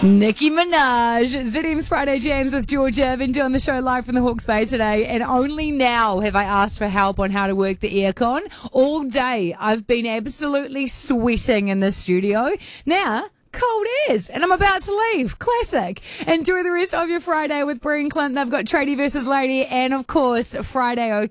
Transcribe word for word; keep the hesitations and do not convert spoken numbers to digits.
Nicki Minaj, Zidim's Friday Jams with Georgia. Been doing the show live from the Hawke's Bay today, and only now have I asked for help on how to work the aircon. All day I've been absolutely sweating in the studio. Now, cold airs, and I'm about to leave. Classic. Enjoy the rest of your Friday with Bree and Clint. They've got Tradie versus Lady, and of course, Friday